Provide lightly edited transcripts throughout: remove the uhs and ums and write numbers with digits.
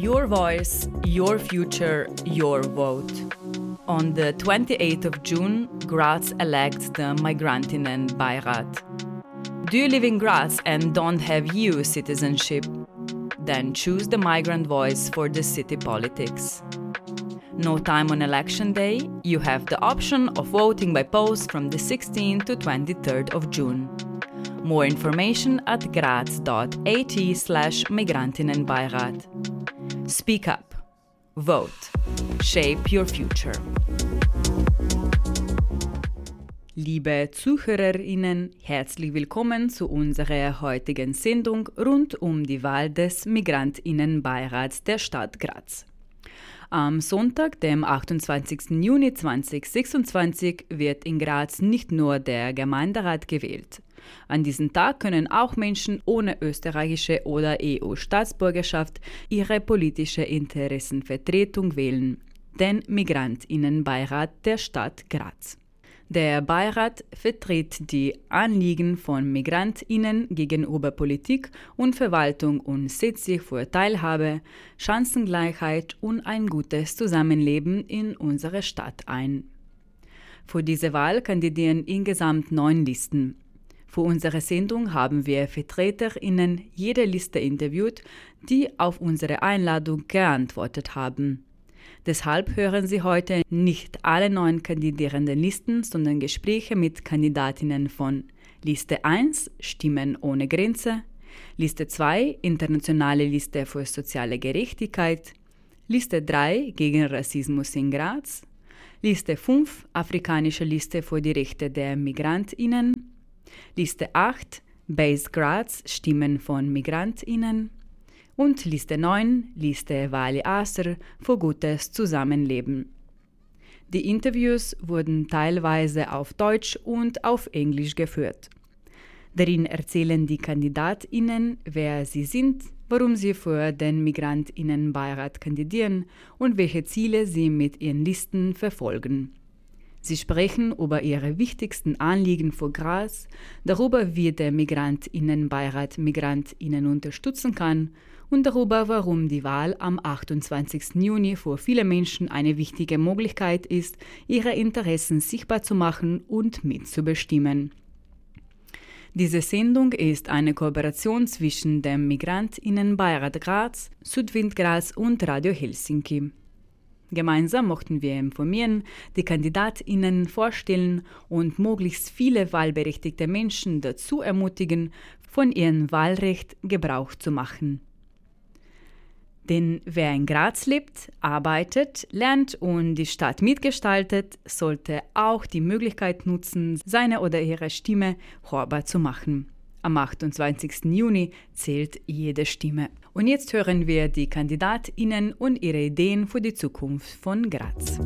Your voice, your future, your vote. On the 28th of June, Graz elects the Migrantinnenbeirat. Do you live in Graz and don't have EU citizenship? Then choose the migrant voice for the city politics. No time on election day, you have the option of voting by post from the 16th to 23rd of June. More information at graz.at/Migrantinnenbeirat. Speak up. Vote. Shape your future. Liebe ZuhörerInnen, herzlich willkommen zu unserer heutigen Sendung rund um die Wahl des Migrantinnenbeirats der Stadt Graz. Am Sonntag, dem 28. Juni 2026, wird in Graz nicht nur der Gemeinderat gewählt. An diesem Tag können auch Menschen ohne österreichische oder EU-Staatsbürgerschaft ihre politische Interessenvertretung wählen, den Migrantinnenbeirat der Stadt Graz. Der Beirat vertritt die Anliegen von MigrantInnen gegenüber Politik und Verwaltung und setzt sich für Teilhabe, Chancengleichheit und ein gutes Zusammenleben in unserer Stadt ein. Für diese Wahl kandidieren insgesamt 9 Listen. Für unsere Sendung haben wir VertreterInnen jeder Liste interviewt, die auf unsere Einladung geantwortet haben. Deshalb hören Sie heute nicht alle 9 kandidierenden Listen, sondern Gespräche mit Kandidatinnen von Liste 1 Stimmen ohne Grenze, Liste 2 Internationale Liste für soziale Gerechtigkeit, Liste 3 gegen Rassismus in Graz, Liste 5 Afrikanische Liste für die Rechte der MigrantInnen, Liste 8 Base Graz Stimmen von MigrantInnen und Liste 9, Liste Wali Aser für gutes Zusammenleben. Die Interviews wurden teilweise auf Deutsch und auf Englisch geführt. Darin erzählen die KandidatInnen, wer sie sind, warum sie für den Migrantinnenbeirat kandidieren und welche Ziele sie mit ihren Listen verfolgen. Sie sprechen über ihre wichtigsten Anliegen für Graz, darüber, wie der Migrantinnenbeirat MigrantInnen unterstützen kann und darüber, warum die Wahl am 28. Juni für viele Menschen eine wichtige Möglichkeit ist, ihre Interessen sichtbar zu machen und mitzubestimmen. Diese Sendung ist eine Kooperation zwischen dem Migrantinnenbeirat Graz, Südwind Graz und Radio Helsinki. Gemeinsam möchten wir informieren, die KandidatInnen vorstellen und möglichst viele wahlberechtigte Menschen dazu ermutigen, von ihrem Wahlrecht Gebrauch zu machen. Denn wer in Graz lebt, arbeitet, lernt und die Stadt mitgestaltet, sollte auch die Möglichkeit nutzen, seine oder ihre Stimme hörbar zu machen. Am 28. Juni zählt jede Stimme. Und jetzt hören wir die KandidatInnen und ihre Ideen für die Zukunft von Graz.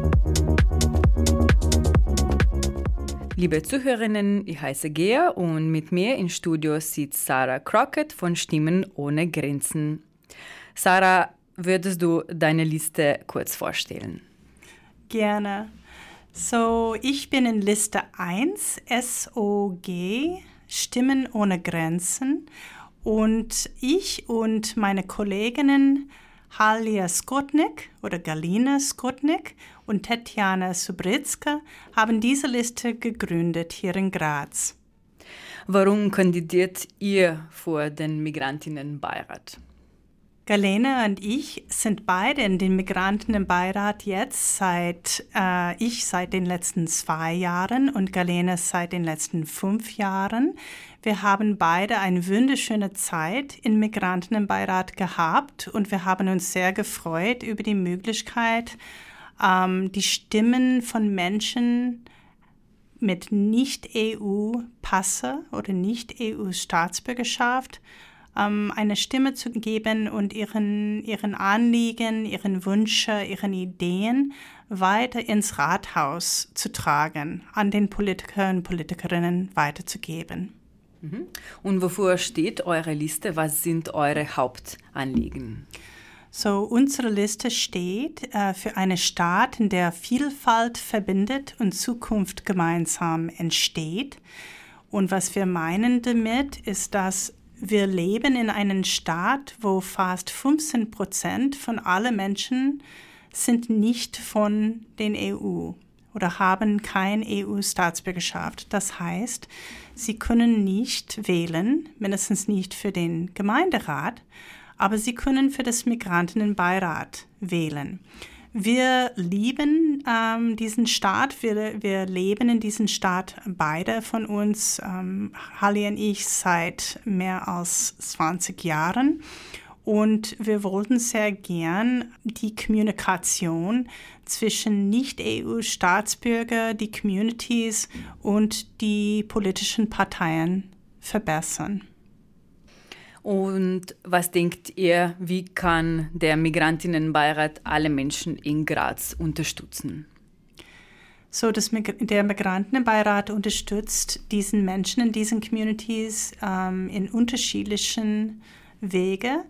Liebe Zuhörerinnen, ich heiße Gea und mit mir im Studio sitzt Sarah Crockett von Stimmen ohne Grenzen. Sarah, würdest du deine Liste kurz vorstellen? Gerne. So, ich bin in Liste 1, SOG, Stimmen ohne Grenzen. Und ich und meine Kolleginnen Halia Skotnik oder Galina Skotnik und Tetjana Subritska haben diese Liste gegründet hier in Graz. Warum kandidiert ihr für den Migrantinnenbeirat? Galena und ich sind beide in den Migrantinnenbeirat jetzt seit den letzten 2 Jahren und Galena seit den letzten 5 Jahren. Wir haben beide eine wunderschöne Zeit im Migrantinnenbeirat gehabt und wir haben uns sehr gefreut über die Möglichkeit, die Stimmen von Menschen mit Nicht-EU-Passe oder Nicht-EU-Staatsbürgerschaft eine Stimme zu geben und ihren Anliegen, ihren Wünschen, ihren Ideen weiter ins Rathaus zu tragen, an den Politiker und Politikerinnen weiterzugeben. Und wofür steht eure Liste? Was sind eure Hauptanliegen? So, unsere Liste steht für eine Stadt, in der Vielfalt verbindet und Zukunft gemeinsam entsteht. Und was wir meinen damit, ist, dass wir leben in einem Staat, wo fast 15% von allen Menschen sind nicht von den EU oder haben keine EU-Staatsbürgerschaft. Das heißt, sie können nicht wählen, mindestens nicht für den Gemeinderat, aber sie können für das Migrantinnenbeirat wählen. Wir lieben diesen Staat, wir leben in diesem Staat, beide von uns, Hallie und ich, seit mehr als 20 Jahren. Und wir wollten sehr gern die Kommunikation zwischen Nicht-EU-Staatsbürgern, die Communities und die politischen Parteien verbessern. Und was denkt ihr, wie kann der Migrantinnenbeirat alle Menschen in Graz unterstützen? Der Migrantinnenbeirat unterstützt diesen Menschen in diesen Communities in unterschiedlichen Wegen.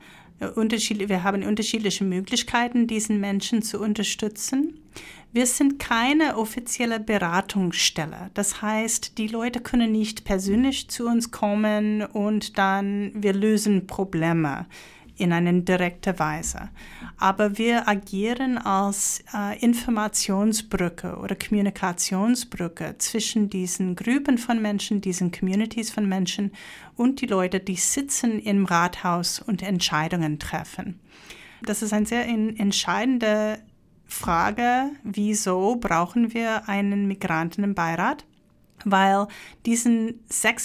Wir haben unterschiedliche Möglichkeiten, diesen Menschen zu unterstützen. Wir sind keine offizielle Beratungsstelle. Das heißt, die Leute können nicht persönlich zu uns kommen und dann wir lösen Probleme in einer direkten Weise. Aber wir agieren als Informationsbrücke oder Kommunikationsbrücke zwischen diesen Gruppen von Menschen, diesen Communities von Menschen und die Leute, die sitzen im Rathaus und Entscheidungen treffen. Das ist eine sehr entscheidende Frage, wieso brauchen wir einen Migrantinnenbeirat? Weil diesen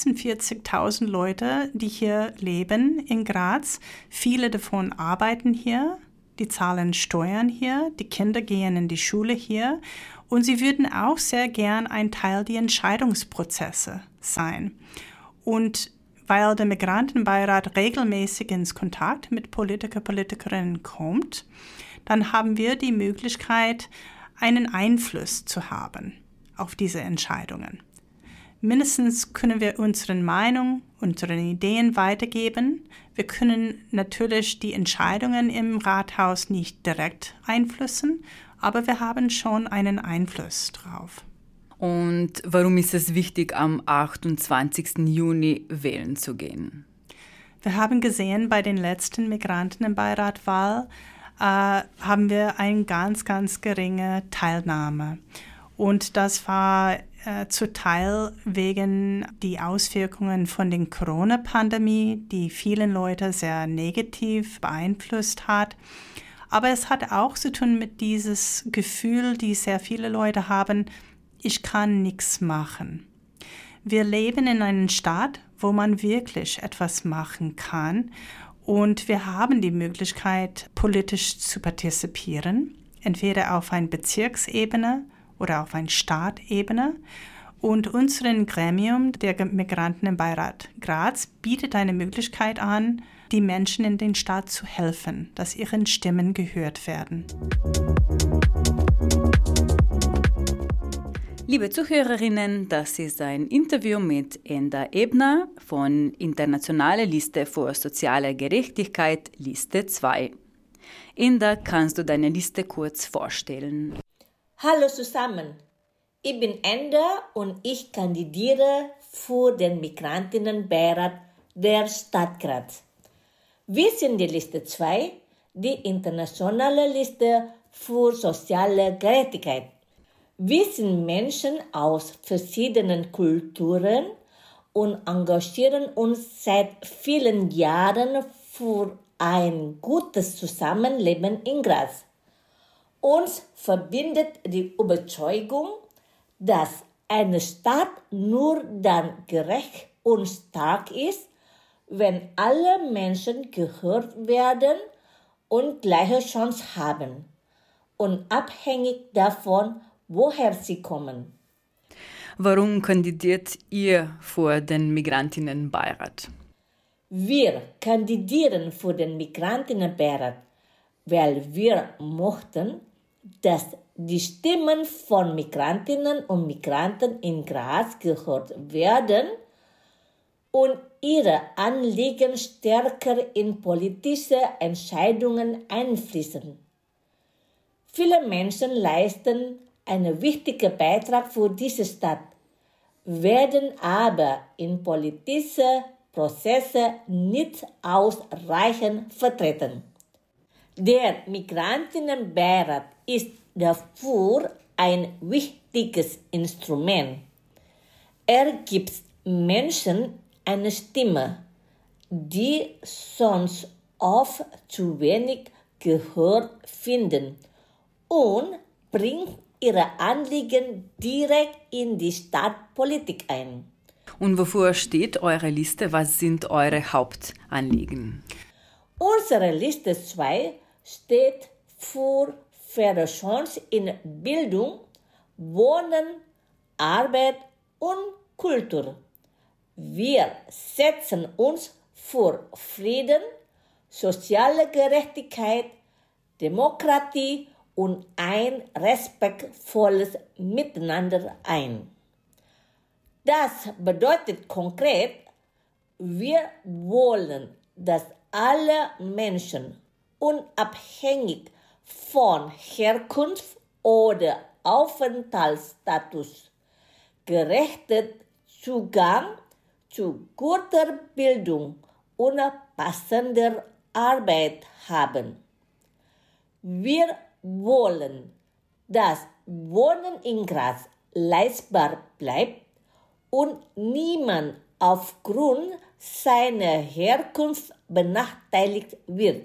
46.000 Leute, die hier leben in Graz, viele davon arbeiten hier, die zahlen Steuern hier, die Kinder gehen in die Schule hier und sie würden auch sehr gern ein Teil der Entscheidungsprozesse sein. Und weil der Migrantenbeirat regelmäßig ins Kontakt mit Politikerinnen kommt, dann haben wir die Möglichkeit, einen Einfluss zu haben auf diese Entscheidungen. Mindestens können wir unsere Meinung, unsere Ideen weitergeben. Wir können natürlich die Entscheidungen im Rathaus nicht direkt einflussen, aber wir haben schon einen Einfluss drauf. Und warum ist es wichtig, am 28. Juni wählen zu gehen? Wir haben gesehen, bei den letzten Migrantinnenbeiratwahl haben wir eine ganz, ganz geringe Teilnahme. Und das war zu Teil wegen die Auswirkungen von der Corona-Pandemie, die vielen Leute sehr negativ beeinflusst hat. Aber es hat auch zu tun mit dieses Gefühl, die sehr viele Leute haben, ich kann nichts machen. Wir leben in einem Staat, wo man wirklich etwas machen kann. Und wir haben die Möglichkeit, politisch zu partizipieren, entweder auf einer Bezirksebene oder auf einer Stadtebene. Und unser Gremium, der Migrantinnenbeirat Graz, bietet eine Möglichkeit an, die Menschen in den Staat zu helfen, dass ihre Stimmen gehört werden. Liebe Zuhörerinnen, das ist ein Interview mit Enda Ebner von Internationale Liste für soziale Gerechtigkeit, Liste 2. Enda, kannst du deine Liste kurz vorstellen? Hallo zusammen, ich bin Enda und ich kandidiere für den Migrantinnenbeirat der Stadt Graz. Wir sind die Liste 2, die internationale Liste für soziale Gerechtigkeit. Wir sind Menschen aus verschiedenen Kulturen und engagieren uns seit vielen Jahren für ein gutes Zusammenleben in Graz. Uns verbindet die Überzeugung, dass eine Stadt nur dann gerecht und stark ist, wenn alle Menschen gehört werden und gleiche Chance haben, unabhängig davon, woher sie kommen. Warum kandidiert ihr für den Migrantinnenbeirat? Wir kandidieren für den Migrantinnenbeirat, weil wir möchten, dass die Stimmen von Migrantinnen und Migranten in Graz gehört werden und ihre Anliegen stärker in politische Entscheidungen einfließen. Viele Menschen leisten einen wichtigen Beitrag für diese Stadt, werden aber in politische Prozesse nicht ausreichend vertreten. Der Migrantinnenbeirat ist dafür ein wichtiges Instrument. Er gibt Menschen eine Stimme, die sonst oft zu wenig Gehör finden, und bringt ihre Anliegen direkt in die Stadtpolitik ein. Und wofür steht eure Liste? Was sind eure Hauptanliegen? Unsere Liste 2 steht für faire Chancen in Bildung, Wohnen, Arbeit und Kultur. Wir setzen uns für Frieden, soziale Gerechtigkeit, Demokratie und ein respektvolles Miteinander ein. Das bedeutet konkret, wir wollen, dass alle Menschen unabhängig von Herkunft oder Aufenthaltsstatus gerechten Zugang zu guter Bildung und passender Arbeit haben. Wir wollen, dass Wohnen in Graz leistbar bleibt und niemand aufgrund seiner Herkunft benachteiligt wird.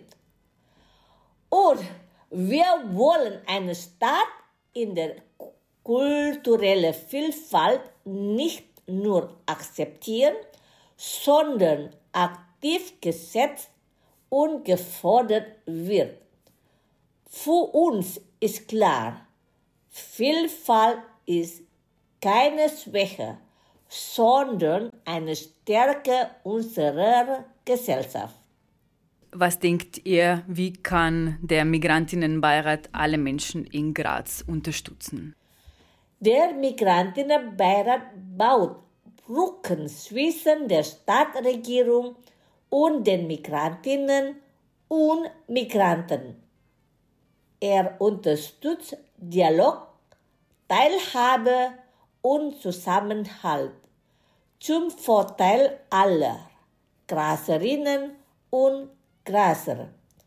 Und wir wollen eine Stadt, in der kulturelle Vielfalt nicht nur akzeptieren, sondern aktiv gesetzt und gefordert wird. Für uns ist klar, Vielfalt ist keine Schwäche, sondern eine Stärke unserer Gesellschaft. Was denkt ihr, wie kann der Migrantinnenbeirat alle Menschen in Graz unterstützen? Der Migrantinnenbeirat baut Brücken zwischen der Stadtregierung und den Migrantinnen und Migranten. Er unterstützt Dialog, Teilhabe und Zusammenhalt zum Vorteil aller Grazerinnen und Grazer.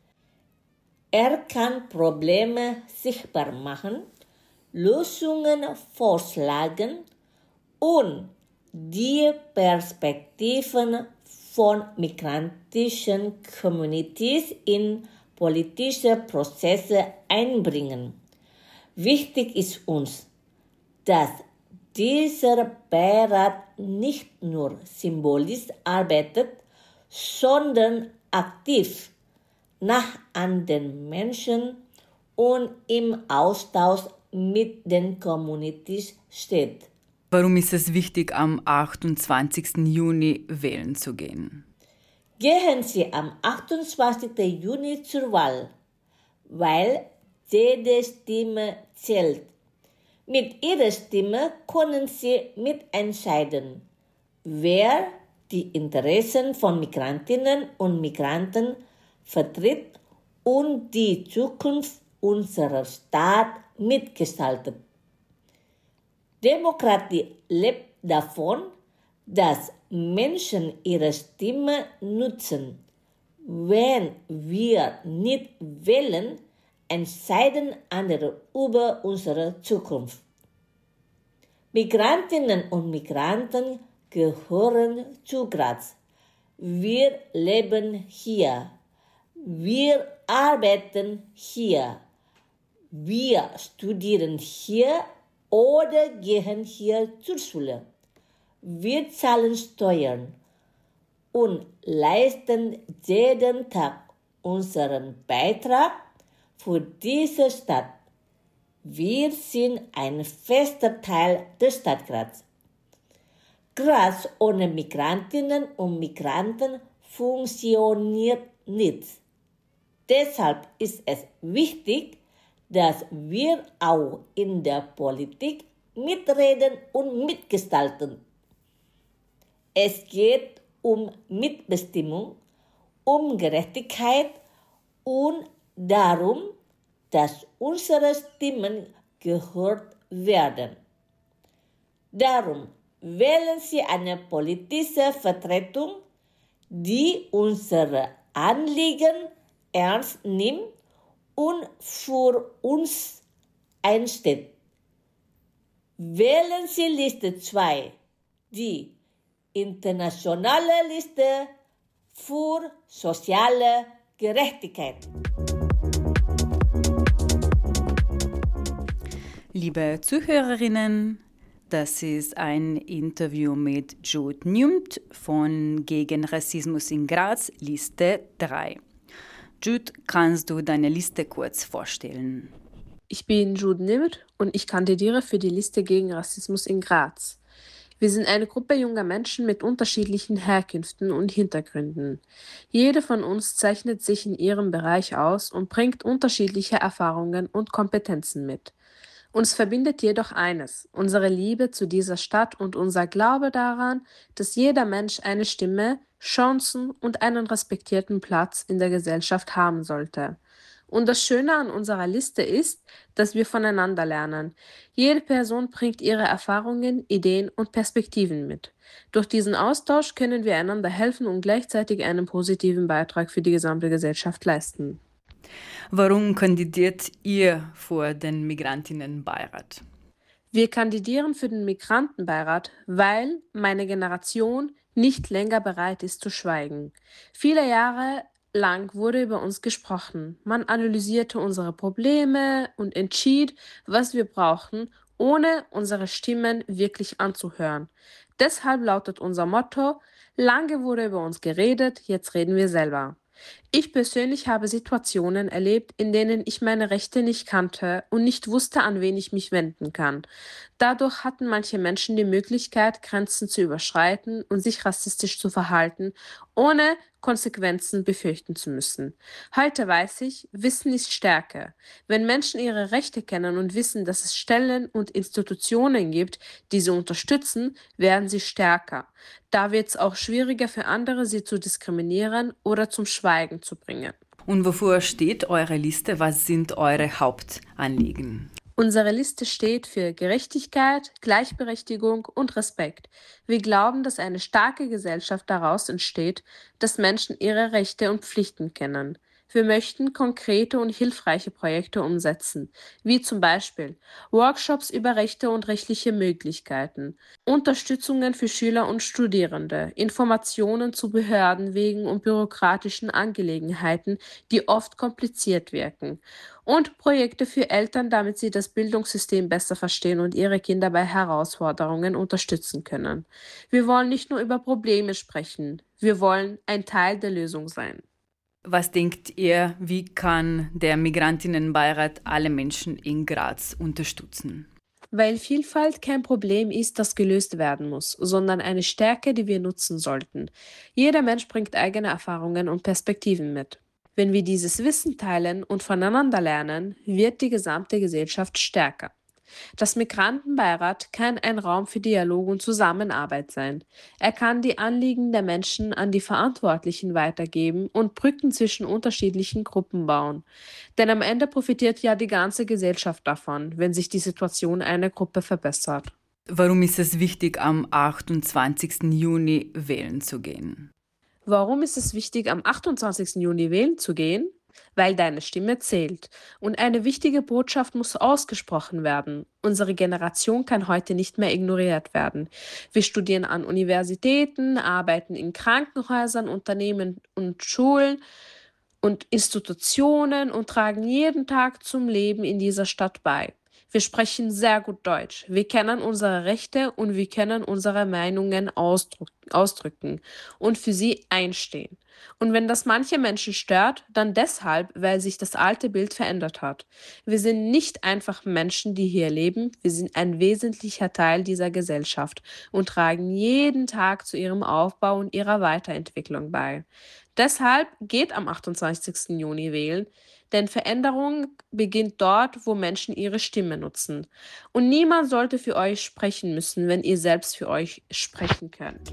Er kann Probleme sichtbar machen, Lösungen vorschlagen und die Perspektiven von migrantischen Communities in politische Prozesse einbringen. Wichtig ist uns, dass dieser Beirat nicht nur symbolisch arbeitet, sondern aktiv nah an den Menschen und im Austausch mit den Communities steht. Warum ist es wichtig, am 28. Juni wählen zu gehen? Gehen Sie am 28. Juni zur Wahl, weil jede Stimme zählt. Mit Ihrer Stimme können Sie mitentscheiden, wer die Interessen von Migrantinnen und Migranten vertritt und die Zukunft unserer Stadt mitgestaltet. Demokratie lebt davon, dass Menschen ihre Stimme nutzen. Wenn wir nicht wählen, entscheiden andere über unsere Zukunft. Migrantinnen und Migranten gehören zu Graz. Wir leben hier. Wir arbeiten hier. Wir studieren hier oder gehen hier zur Schule. Wir zahlen Steuern und leisten jeden Tag unseren Beitrag für diese Stadt. Wir sind ein fester Teil der Stadt Graz. Graz ohne Migrantinnen und Migranten funktioniert nicht. Deshalb ist es wichtig, dass wir auch in der Politik mitreden und mitgestalten. Es geht um Mitbestimmung, um Gerechtigkeit und darum, dass unsere Stimmen gehört werden. Darum wählen Sie eine politische Vertretung, die unsere Anliegen ernst nimmt und für uns einsteht. Wählen Sie Liste 2, die internationale Liste für soziale Gerechtigkeit. Liebe Zuhörerinnen, das ist ein Interview mit Jude Njumt von Gegen Rassismus in Graz, Liste 3. Jude, kannst du deine Liste kurz vorstellen? Ich bin Jude Njumt und ich kandidiere für die Liste gegen Rassismus in Graz. Wir sind eine Gruppe junger Menschen mit unterschiedlichen Herkünften und Hintergründen. Jede von uns zeichnet sich in ihrem Bereich aus und bringt unterschiedliche Erfahrungen und Kompetenzen mit. Uns verbindet jedoch eines, unsere Liebe zu dieser Stadt und unser Glaube daran, dass jeder Mensch eine Stimme, Chancen und einen respektierten Platz in der Gesellschaft haben sollte. Und das Schöne an unserer Liste ist, dass wir voneinander lernen. Jede Person bringt ihre Erfahrungen, Ideen und Perspektiven mit. Durch diesen Austausch können wir einander helfen und gleichzeitig einen positiven Beitrag für die gesamte Gesellschaft leisten. Warum kandidiert ihr für den Migrantinnenbeirat? Wir kandidieren für den Migrantenbeirat, weil meine Generation nicht länger bereit ist zu schweigen. Viele Jahre lang wurde über uns gesprochen. Man analysierte unsere Probleme und entschied, was wir brauchen, ohne unsere Stimmen wirklich anzuhören. Deshalb lautet unser Motto: Lange wurde über uns geredet, jetzt reden wir selber. Ich persönlich habe Situationen erlebt, in denen ich meine Rechte nicht kannte und nicht wusste, an wen ich mich wenden kann. Dadurch hatten manche Menschen die Möglichkeit, Grenzen zu überschreiten und sich rassistisch zu verhalten, ohne Konsequenzen befürchten zu müssen. Heute weiß ich, Wissen ist Stärke. Wenn Menschen ihre Rechte kennen und wissen, dass es Stellen und Institutionen gibt, die sie unterstützen, werden sie stärker. Da wird es auch schwieriger für andere, sie zu diskriminieren oder zum Schweigen zu bringen. Und wofür steht eure Liste? Was sind eure Hauptanliegen? Unsere Liste steht für Gerechtigkeit, Gleichberechtigung und Respekt. Wir glauben, dass eine starke Gesellschaft daraus entsteht, dass Menschen ihre Rechte und Pflichten kennen. Wir möchten konkrete und hilfreiche Projekte umsetzen, wie zum Beispiel Workshops über Rechte und rechtliche Möglichkeiten, Unterstützungen für Schüler und Studierende, Informationen zu Behördenwegen und bürokratischen Angelegenheiten, die oft kompliziert wirken, und Projekte für Eltern, damit sie das Bildungssystem besser verstehen und ihre Kinder bei Herausforderungen unterstützen können. Wir wollen nicht nur über Probleme sprechen, wir wollen ein Teil der Lösung sein. Was denkt ihr, wie kann der Migrantinnenbeirat alle Menschen in Graz unterstützen? Weil Vielfalt kein Problem ist, das gelöst werden muss, sondern eine Stärke, die wir nutzen sollten. Jeder Mensch bringt eigene Erfahrungen und Perspektiven mit. Wenn wir dieses Wissen teilen und voneinander lernen, wird die gesamte Gesellschaft stärker. Das Migrantenbeirat kann ein Raum für Dialog und Zusammenarbeit sein. Er kann die Anliegen der Menschen an die Verantwortlichen weitergeben und Brücken zwischen unterschiedlichen Gruppen bauen. Denn am Ende profitiert ja die ganze Gesellschaft davon, wenn sich die Situation einer Gruppe verbessert. Warum ist es wichtig, am 28. Juni wählen zu gehen? Warum ist es wichtig, am 28. Juni wählen zu gehen? Weil deine Stimme zählt. Und eine wichtige Botschaft muss ausgesprochen werden. Unsere Generation kann heute nicht mehr ignoriert werden. Wir studieren an Universitäten, arbeiten in Krankenhäusern, Unternehmen und Schulen und Institutionen und tragen jeden Tag zum Leben in dieser Stadt bei. Wir sprechen sehr gut Deutsch. Wir kennen unsere Rechte und wir können unsere Meinungen ausdrücken und für sie einstehen. Und wenn das manche Menschen stört, dann deshalb, weil sich das alte Bild verändert hat. Wir sind nicht einfach Menschen, die hier leben, wir sind ein wesentlicher Teil dieser Gesellschaft und tragen jeden Tag zu ihrem Aufbau und ihrer Weiterentwicklung bei. Deshalb geht am 28. Juni wählen, denn Veränderung beginnt dort, wo Menschen ihre Stimme nutzen. Und niemand sollte für euch sprechen müssen, wenn ihr selbst für euch sprechen könnt.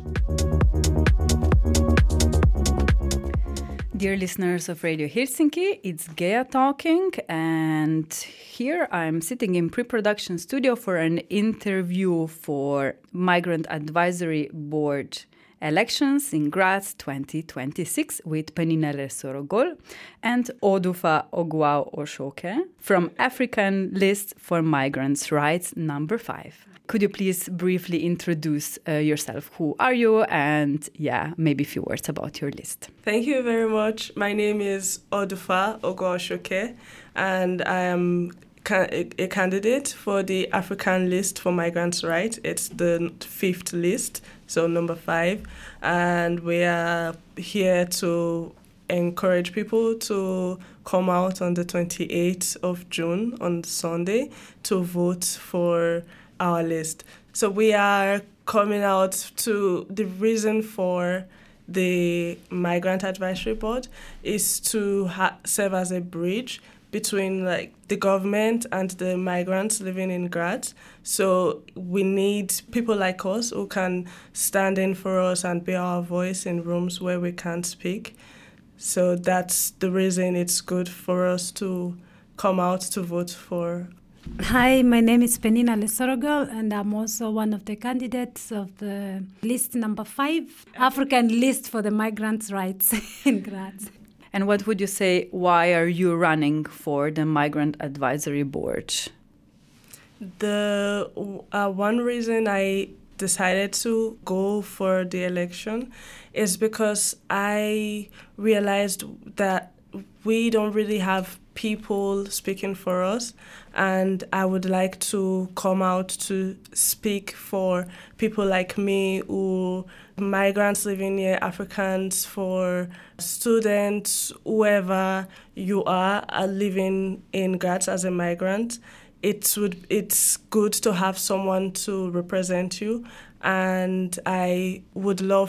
Dear listeners of Radio Helsinki, it's Gea talking, and here I'm sitting in pre-production studio for an interview for Migrant Advisory Board Elections in Graz 2026 with Peninele Sorogol and Odufa Ogwao Oshoke from African List for Migrants' Rights number 5. Could you please briefly introduce yourself? Who are you? And maybe a few words about your list. Thank you very much. My name is Odufa Ogwao Oshoke, and I am a candidate for the African List for Migrants' Rights. It's the 5th list, so number 5. And we are here to encourage people to come out on the 28th of June, on Sunday, to vote for our list. So we are coming out to the reason for the Migrant Advisory Board is to serve as a bridge between the government and the migrants living in Graz. So we need people like us who can stand in for us and be our voice in rooms where we can't speak. So that's the reason it's good for us to come out to vote for. Hi, my name is Peninele Sorogol, and I'm also one of the candidates of the list number 5, African List for the Migrants' Rights in Graz. And what would you say, why are you running for the Migrant Advisory Board? The one reason I decided to go for the election is because I realized that we don't really have people speaking for us, and I would like to come out to speak for people like me, who migrants living here, Africans, for students, whoever you are living in Graz as a migrant. It's good to have someone to represent you, and I would love